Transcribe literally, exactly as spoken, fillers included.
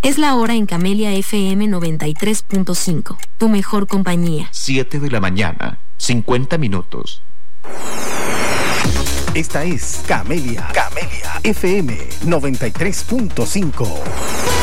Es la hora en Camelia F M noventa y tres punto cinco, tu mejor compañía. siete de la mañana, cincuenta minutos. Esta es Camelia, Camelia F M noventa y tres punto cinco.